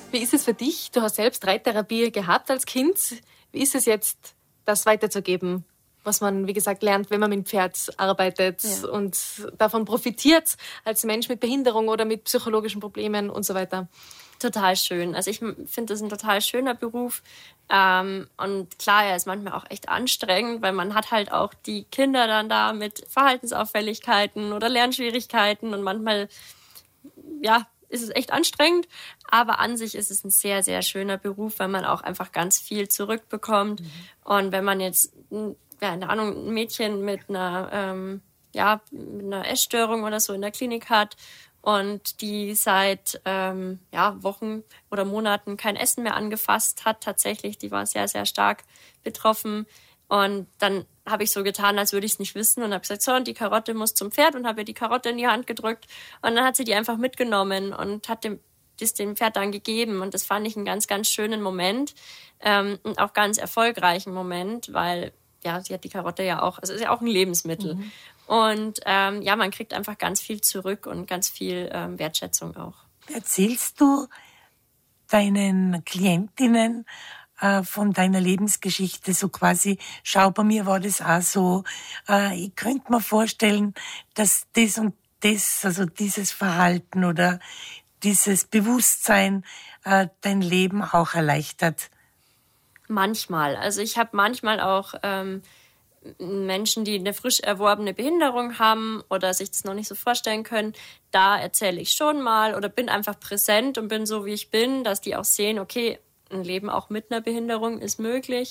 Wie ist es für dich? Du hast selbst Reittherapie gehabt als Kind. Wie ist es jetzt, das weiterzugeben, was man, wie gesagt, lernt, wenn man mit dem Pferd arbeitet und davon profitiert als Mensch mit Behinderung oder mit psychologischen Problemen und so weiter? Total schön. Also ich finde das ein total schöner Beruf. Und klar, er ist manchmal auch echt anstrengend, weil man hat halt auch die Kinder dann da mit Verhaltensauffälligkeiten oder Lernschwierigkeiten und manchmal, ist es echt anstrengend. Aber an sich ist es ein sehr, sehr schöner Beruf, weil man auch einfach ganz viel zurückbekommt. Und wenn man jetzt, keine Ahnung, ein Mädchen mit einer Essstörung oder so in der Klinik hat und die seit Wochen oder Monaten kein Essen mehr angefasst hat, tatsächlich, die war sehr, sehr stark betroffen. Und dann habe ich so getan, als würde ich es nicht wissen und habe gesagt, so, und die Karotte muss zum Pferd und habe ihr die Karotte in die Hand gedrückt. Und dann hat sie die einfach mitgenommen und hat dem Pferd dann gegeben. Und das fand ich einen ganz, ganz schönen Moment und auch ganz erfolgreichen Moment, weil sie hat die Karotte ja auch, also ist ja auch ein Lebensmittel. Und man kriegt einfach ganz viel zurück und ganz viel Wertschätzung auch. Erzählst du deinen Klientinnen von deiner Lebensgeschichte so quasi, schau, bei mir war das auch so, ich könnte mir vorstellen, dass das und das, also dieses Verhalten oder dieses Bewusstsein dein Leben auch erleichtert? Manchmal. Also ich habe manchmal auch Menschen, die eine frisch erworbene Behinderung haben oder sich das noch nicht so vorstellen können, da erzähle ich schon mal oder bin einfach präsent und bin so, wie ich bin, dass die auch sehen, okay, ein Leben auch mit einer Behinderung ist möglich.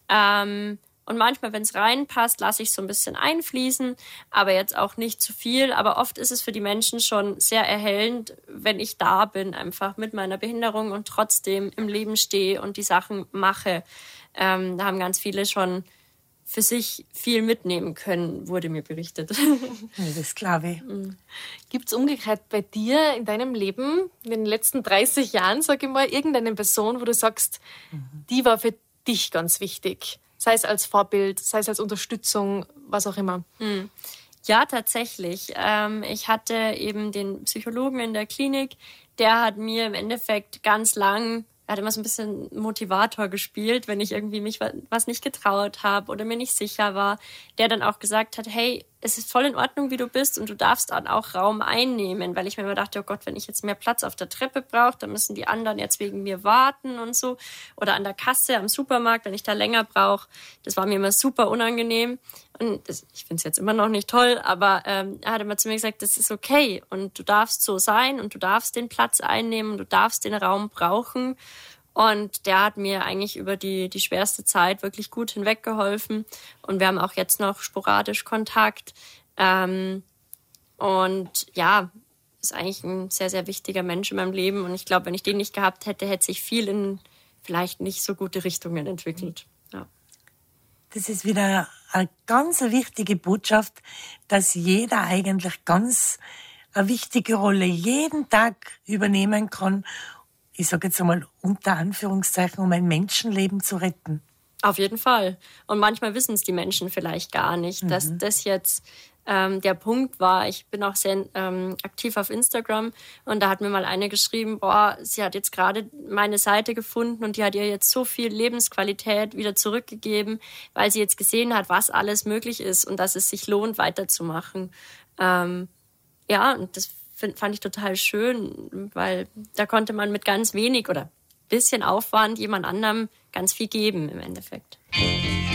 Und manchmal, wenn es reinpasst, lasse ich so ein bisschen einfließen, aber jetzt auch nicht zu viel. Aber oft ist es für die Menschen schon sehr erhellend, wenn ich da bin, einfach mit meiner Behinderung und trotzdem im Leben stehe und die Sachen mache. Da haben ganz viele schon für sich viel mitnehmen können, wurde mir berichtet. Das glaube ich. Gibt es umgekehrt bei dir in deinem Leben, in den letzten 30 Jahren, sage ich mal, irgendeine Person, wo du sagst, die war für dich ganz wichtig? Sei es als Vorbild, sei es als Unterstützung, was auch immer. Ja, tatsächlich. Ich hatte eben den Psychologen in der Klinik, der hat mir im Endeffekt ganz lang, er hat immer so ein bisschen Motivator gespielt, wenn ich irgendwie mich was nicht getraut habe oder mir nicht sicher war, der dann auch gesagt hat, hey, es ist voll in Ordnung, wie du bist und du darfst dann auch Raum einnehmen, weil ich mir immer dachte, oh Gott, wenn ich jetzt mehr Platz auf der Treppe brauche, dann müssen die anderen jetzt wegen mir warten und so. Oder an der Kasse am Supermarkt, wenn ich da länger brauche. Das war mir immer super unangenehm. Und ich finde es jetzt immer noch nicht toll, aber er hat immer zu mir gesagt, das ist okay und du darfst so sein und du darfst den Platz einnehmen und du darfst den Raum brauchen. Und der hat mir eigentlich über die schwerste Zeit wirklich gut hinweggeholfen. Und wir haben auch jetzt noch sporadisch Kontakt. Ist eigentlich ein sehr, sehr wichtiger Mensch in meinem Leben. Und ich glaube, wenn ich den nicht gehabt hätte, hätte sich viel in vielleicht nicht so gute Richtungen entwickelt. Ja. Das ist wieder eine ganz wichtige Botschaft, dass jeder eigentlich ganz eine wichtige Rolle jeden Tag übernehmen kann. Ich sage jetzt einmal unter Anführungszeichen, um ein Menschenleben zu retten. Auf jeden Fall. Und manchmal wissen es die Menschen vielleicht gar nicht, dass das jetzt der Punkt war. Ich bin auch sehr aktiv auf Instagram und da hat mir mal eine geschrieben, sie hat jetzt gerade meine Seite gefunden und die hat ihr jetzt so viel Lebensqualität wieder zurückgegeben, weil sie jetzt gesehen hat, was alles möglich ist und dass es sich lohnt, weiterzumachen. Und das fand ich total schön, weil da konnte man mit ganz wenig oder bisschen Aufwand jemand anderem ganz viel geben im Endeffekt.